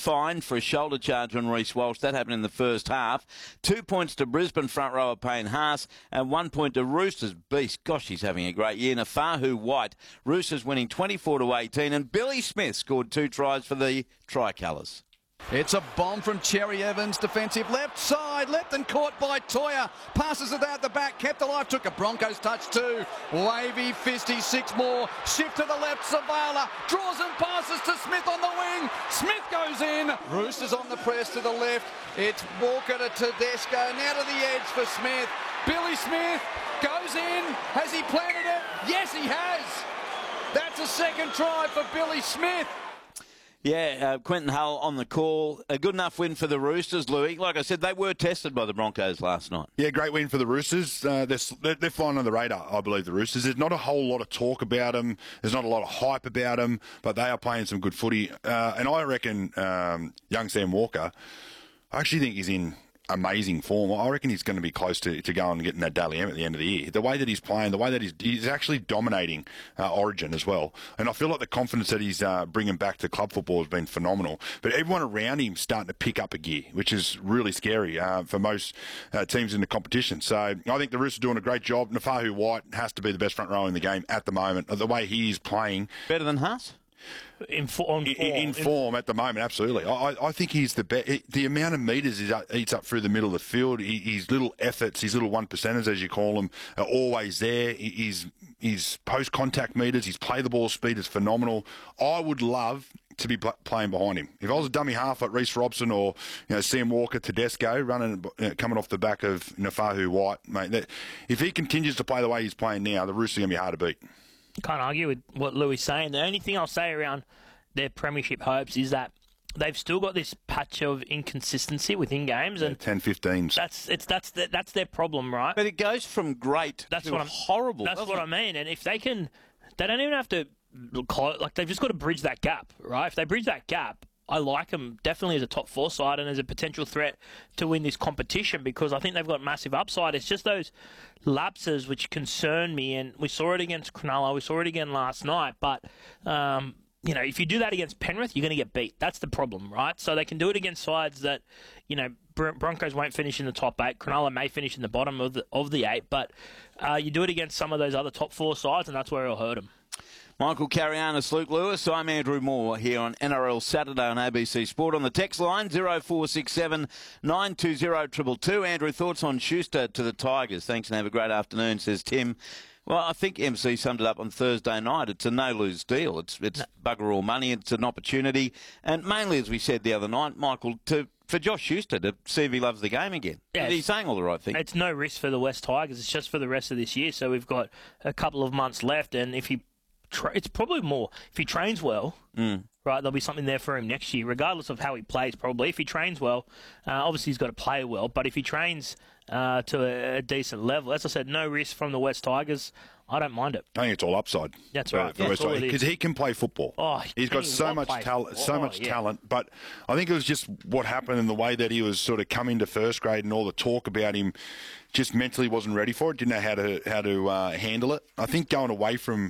fined for a shoulder charge on Reece Walsh. That happened in the first half. 2 points to Brisbane front rower Payne Haas and 1 point to Roosters. Beast, gosh, he's having a great year. Nafahu White. Roosters winning 24-18, and Billy Smith scored 2 tries for the Tricolours. It's a bomb from Cherry Evans, defensive left side, left and caught by Toya. Passes it out the back, kept alive, took a Broncos touch too. Wavy, fisty, 6 more. Shift to the left, Zavala draws and passes to Smith on the wing. Smith goes in. Roosters on the press to the left. It's Walker to Tedesco, now to the edge for Smith. Billy Smith goes in. Has he planted it? Yes, he has. That's a second try for Billy Smith. Yeah, Quentin Hull on the call. A good enough win for the Roosters, Louis. Like I said, they were tested by the Broncos last night. Yeah, great win for the Roosters. They're flying on the radar, I believe, the Roosters. There's not a whole lot of talk about them. There's not a lot of hype about them, but they are playing some good footy. And I reckon young Sam Walker, I actually think he's in amazing form. I reckon he's going to be close to going and getting that Dally M at the end of the year. The way that he's playing, the way that he's actually dominating Origin as well. And I feel like the confidence that he's bringing back to club football has been phenomenal. But everyone around him starting to pick up a gear, which is really scary for most teams in the competition. So I think the Roosters are doing a great job. Nafahu White has to be the best front row in the game at the moment. The way he is playing. Better than Haas? In form at the moment, absolutely. I think he's the best. The amount of metres he eats up through the middle of the field, his little efforts, his little 1%ers, as you call them, are always there. His post-contact metres, his play-the-ball speed is phenomenal. I would love to be playing behind him. If I was a dummy half like Reece Robson or Sam Walker, Tedesco, coming off the back of Nafahu White, mate, if he continues to play the way he's playing now, the Roosters are going to be hard to beat. Can't argue with what Louis is saying. The only thing I'll say around their premiership hopes is that they've still got this patch of inconsistency within games, and 10-15s. That's their problem, right? But it goes from great to horrible. That's what I mean. And if they can, they don't even have to they've just got to bridge that gap, right? If they bridge that gap, I like them definitely as a top 4 side and as a potential threat to win this competition, because I think they've got massive upside. It's just those lapses which concern me, and we saw it against Cronulla, we saw it again last night. But if you do that against Penrith, you're going to get beat. That's the problem, right? So they can do it against sides that, Broncos won't finish in the top 8. Cronulla may finish in the bottom of the 8, but you do it against some of those other top 4 sides, and that's where it'll hurt them. Michael Carianis, Luke Lewis. I'm Andrew Moore here on NRL Saturday on ABC Sport. On the text line, 0467 920 222. Andrew, thoughts on Schuster to the Tigers? Thanks and have a great afternoon, says Tim. Well, I think MC summed it up on Thursday night. It's a no-lose deal. It's bugger all money. It's an opportunity. And mainly, as we said the other night, Michael, for Josh Schuster to see if he loves the game again. Yeah, he's saying all the right things. It's no risk for the West Tigers. It's just for the rest of this year. So we've got a couple of months left, and if he it's probably more if he trains well, right, there'll be something there for him next year, regardless of how he plays, probably. If he trains well, obviously he's got to play well, but if he trains to a decent level, as I said, no risk from the West Tigers. I don't mind it. I think it's all upside. That's right. Because he can play football. He's got so much talent. But I think it was just what happened in the way that he was sort of coming to first grade, and all the talk about him just mentally wasn't ready for it. Didn't know how to handle it. I think going away from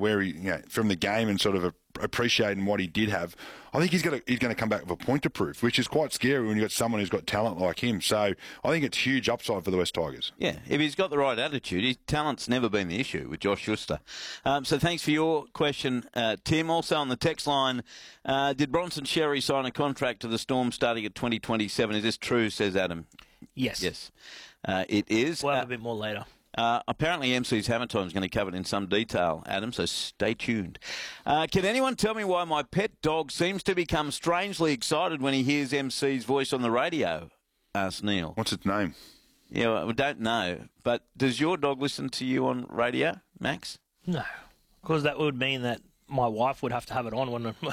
from the game and sort of appreciating what he did have, I think he's going to come back with a point to prove, which is quite scary when you've got someone who's got talent like him. So I think it's huge upside for the West Tigers. Yeah, if he's got the right attitude, his talent's never been the issue with Josh Schuster. So thanks for your question, Tim. Also on the text line, did Bronson Xerri sign a contract to the Storm starting at 2027? Is this true, says Adam? Yes. Yes, it is. We'll have a bit more later. Apparently MC's Hammer Time is going to cover it in some detail, Adam, so stay tuned. Can anyone tell me why my pet dog seems to become strangely excited when he hears MC's voice on the radio? Asked Neil. What's its name? Yeah, well, we don't know. But does your dog listen to you on radio, Max? No, because that would mean that my wife would have to have it on when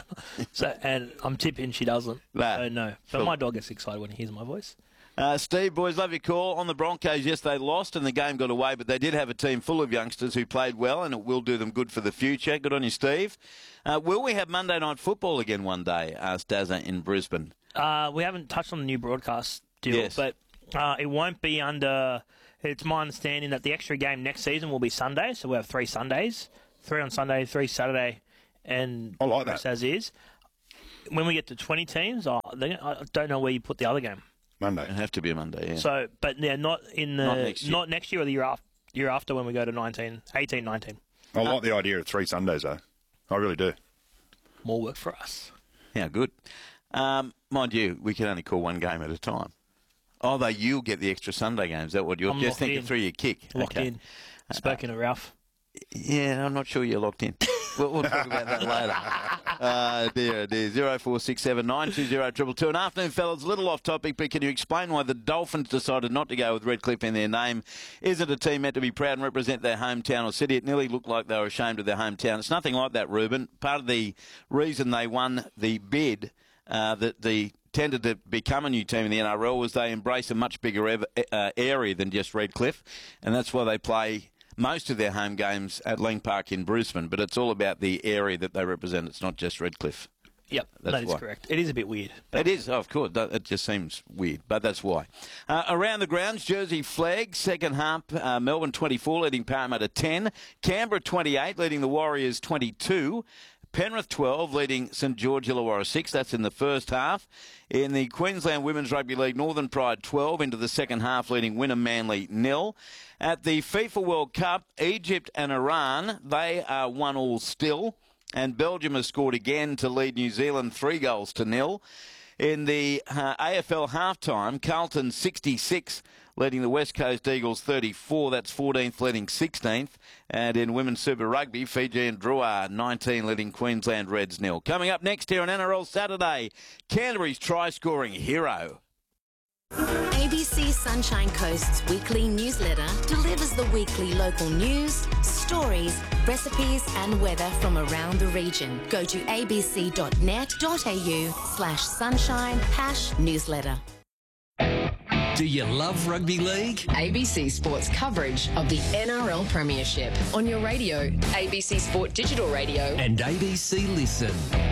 and I'm tipping she doesn't. So no. But my dog gets excited when he hears my voice. Steve, boys, love your call. On the Broncos, yes, they lost and the game got away, but they did have a team full of youngsters who played well, and it will do them good for the future. Good on you, Steve. Will we have Monday Night Football again one day? Asked Dazza in Brisbane. We haven't touched on the new broadcast deal, but it won't be under... It's my understanding that the extra game next season will be Sunday, so we'll have 3 Sundays, 3 on Sunday, 3 Saturday, and I like that. as is. when we get to 20 teams, I don't know where you put the other game. Monday. It'd have to be a Monday, yeah. So, but yeah, not next year or the year after when we go to 18, 19. I like the idea of 3 Sundays, though. I really do. More work for us. Yeah, good. Mind you, we can only call one game at a time. Although you'll get the extra Sunday games. Is that what you're just thinking through your kick? Locked in. Spoken to Ralph. Yeah, I'm not sure you're locked in. We'll talk about that later. Dear. 0467 920 222. An afternoon, fellas. A little off topic, but can you explain why the Dolphins decided not to go with Redcliffe in their name? Is it a team meant to be proud and represent their hometown or city? It nearly looked like they were ashamed of their hometown. It's nothing like that, Ruben. Part of the reason they won the bid that the tended to become a new team in the NRL was they embrace a much bigger area than just Redcliffe, and that's why they play most of their home games at Lang Park in Brisbane, but it's all about the area that they represent. It's not just Redcliffe. Yep, that is correct. It is a bit weird. It is, of course. It just seems weird, but that's why. Around the grounds, Jersey flag, second half, Melbourne 24, leading Parramatta 10. Canberra 28, leading the Warriors 22. Penrith 12, leading St George Illawarra 6. That's in the first half. In the Queensland Women's Rugby League, Northern Pride 12 into the second half, leading Wynnum Manly 0. At the FIFA World Cup, Egypt and Iran, they are 1-1 still. And Belgium has scored again to lead New Zealand 3-0. In the AFL halftime, Carlton 66, leading the West Coast Eagles 34. That's 14th, leading 16th. And in Women's Super Rugby, Fiji and Drua 19, leading Queensland Reds 0. Coming up next here on NRL Saturday, Canterbury's try-scoring hero. ABC Sunshine Coast's weekly newsletter delivers the weekly local news, stories, recipes and weather from around the region. Go to abc.net.au/sunshine-newsletter. Do you love rugby league? ABC Sports coverage of the NRL Premiership on your radio, ABC Sport Digital Radio And ABC Listen.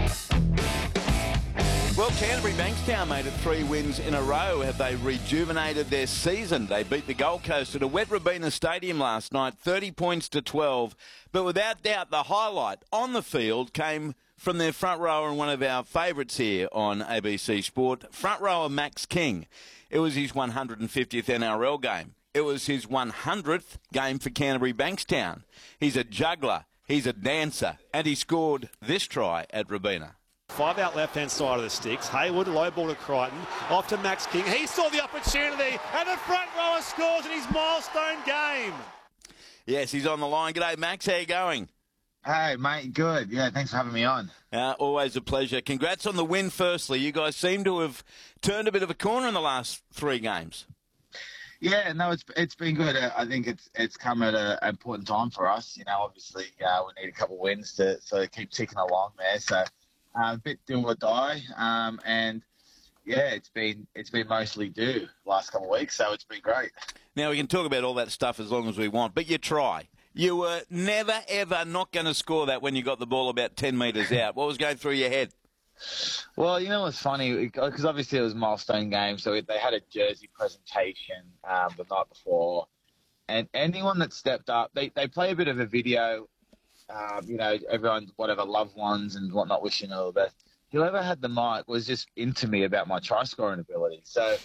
Well, Canterbury Bankstown made it 3 wins in a row. Have they rejuvenated their season? They beat the Gold Coast at a wet Robina Stadium last night, 30 points to 12. But without doubt, the highlight on the field came from their front rower and one of our favourites here on ABC Sport, front rower Max King. It was his 150th NRL game. It was his 100th game for Canterbury Bankstown. He's a juggler, he's a dancer, and he scored this try at Robina. 5 out left-hand side of the sticks. Hayward, low ball to Crichton. Off to Max King. He saw the opportunity, and the front rower scores in his milestone game. Yes, he's on the line. G'day, Max. How you going? Hey, mate. Good. Yeah, thanks for having me on. Always a pleasure. Congrats on the win, firstly. You guys seem to have turned a bit of a corner in the last 3 games. Yeah, no, it's been good. I think it's come at an important time for us. You know, obviously we need a couple of wins to keep ticking along there. So a bit do or die, and yeah, it's been mostly due last couple of weeks, so it's been great. Now we can talk about all that stuff as long as we want, but you try. You were never ever not going to score that when you got the ball about 10 metres out. What was going through your head? Well, you know what's funny, because obviously it was a milestone game, so they had a jersey presentation the night before, and anyone that stepped up, they play a bit of a video. You know, everyone, whatever, loved ones and whatnot, wishing all the best. Whoever had the mic was just into me about my try-scoring ability. So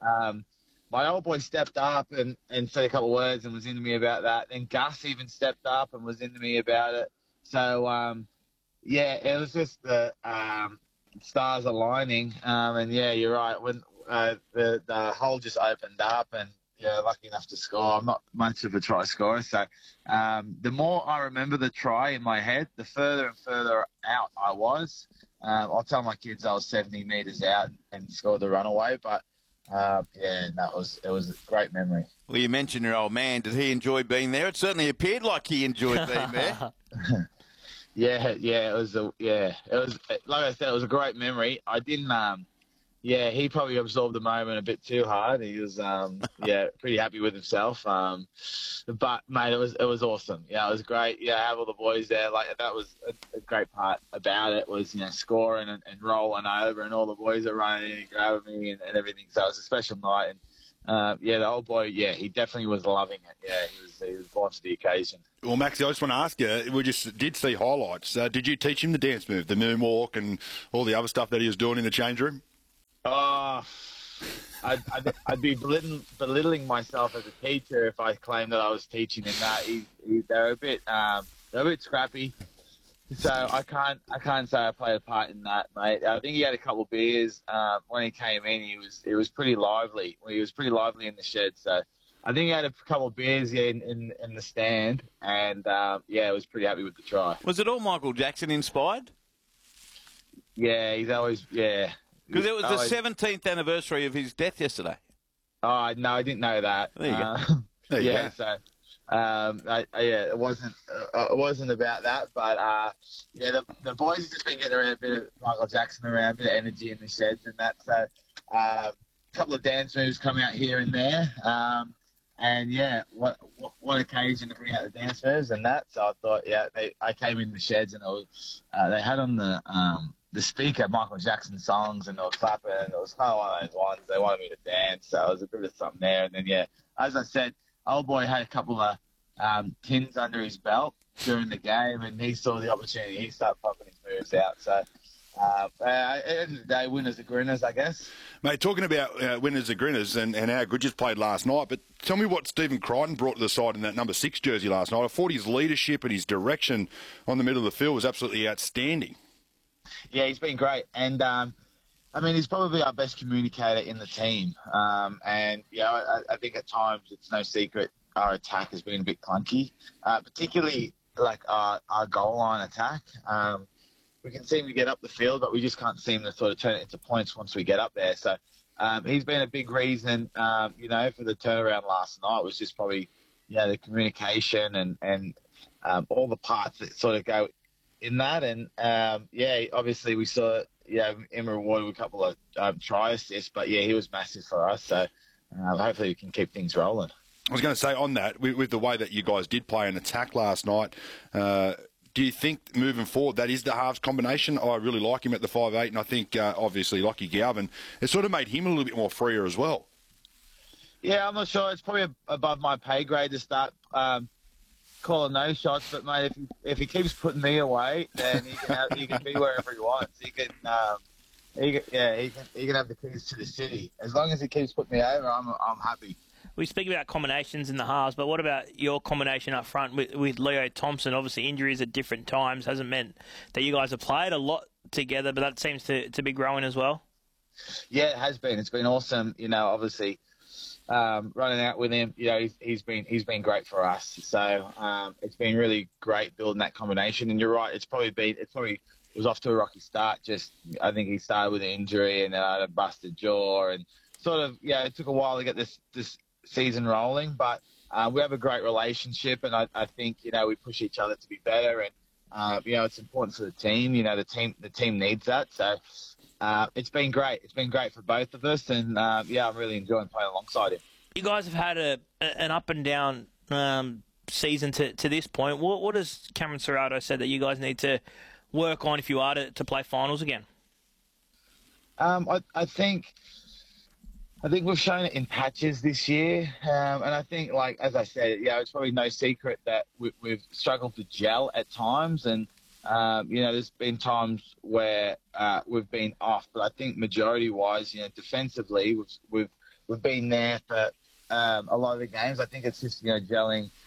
my old boy stepped up and said a couple of words and was into me about that. Then Gus even stepped up and was into me about it. So, yeah, it was just the stars aligning. And, yeah, you're right. When the hole just opened up and, yeah, lucky enough to score. I'm not much of a try scorer, so the more I remember the try in my head, the further and further out I was. I'll tell my kids I was 70 metres out and scored the runaway, but yeah, it was a great memory. Well, you mentioned your old man. Did he enjoy being there? It certainly appeared like he enjoyed being there. Yeah, it was like I said, it was a great memory. I didn't. Yeah, he probably absorbed the moment a bit too hard. He was, pretty happy with himself. But mate, it was awesome. Yeah, it was great. Yeah, have all the boys there. Like that was a great part about it was scoring and rolling over, and all the boys are running and grabbing me and everything. So it was a special night, and the old boy, he definitely was loving it. Yeah, he was born to the occasion. Well, Maxie, I just want to ask you, we just did see highlights. Did you teach him the dance move, the moonwalk and all the other stuff that he was doing in the change room? I'd be belittling myself as a teacher if I claimed that I was teaching him that. They're a bit scrappy. So I can't say I played a part in that, mate. I think he had a couple of beers when he came in. He was pretty lively. He was pretty lively in the shed. So I think he had a couple of beers in the stand, and I was pretty happy with the try. Was it all Michael Jackson inspired? Yeah, he's always Because it was the 17th anniversary of his death yesterday. Oh no, I didn't know that. There you go. There you go. So. It wasn't about that, but the boys have just been getting around a bit of Michael Jackson around, a bit of energy in the sheds and that. So a couple of dance moves come out here and there, what occasion to bring out the dance moves and that. So I thought, I came in the sheds and they had on the speaker Michael Jackson songs and they were clapping and it was kind of one of those ones they wanted me to dance. So it was a bit of something there, and then as I said. Old boy had a couple of tins under his belt during the game, and he saw the opportunity. He started pumping his moves out. So, at the end of the day, winners are grinners, I guess. Mate, talking about winners are grinners and how good you played last night, but tell me what Stephen Crichton brought to the side in that number 6 jersey last night. I thought his leadership and his direction on the middle of the field was absolutely outstanding. Yeah, he's been great. And, he's probably our best communicator in the team. I think at times it's no secret our attack has been a bit clunky, particularly like our goal line attack. We can seem to get up the field, but we just can't seem to sort of turn it into points once we get up there. So he's been a big reason, for the turnaround last night was just probably, the communication and all the parts that sort of go in that. And, obviously we saw him rewarded with a couple of try assists, but he was massive for us. So hopefully we can keep things rolling. I was going to say on that, with the way that you guys did play an attack last night, do you think moving forward that is the halves combination? I really like him at the 5'8", and I think obviously Lockie Galvin, it sort of made him a little bit more freer as well. Yeah, I'm not sure. It's probably above my pay grade to start calling no shots, but mate, if he keeps putting me away, then he can be wherever he wants. He can have the keys to the city. As long as he keeps putting me over, I'm happy. We speak about combinations in the halves, but what about your combination up front with Leo Thompson? Obviously, injuries at different times hasn't meant that you guys have played a lot together, but that seems to be growing as well. Yeah, it has been. It's been awesome. Obviously. Running out with him, he's been great for us. So it's been really great building that combination. And you're right, it was off to a rocky start. I think he started with an injury and then I had a busted jaw and sort of it took a while to get this season rolling. But we have a great relationship, and I think we push each other to be better. And it's important for the team. The team needs that. So. It's been great. It's been great for both of us, and I'm really enjoying playing alongside him. You guys have had an up and down season to this point. What has Cameron Serrato said that you guys need to work on if you are to play finals again? I think we've shown it in patches this year, and I think, like as I said, it's probably no secret that we've struggled to gel at times, and. There's been times where we've been off, but I think majority-wise, defensively, we've been there for a lot of the games. I think it's just gelling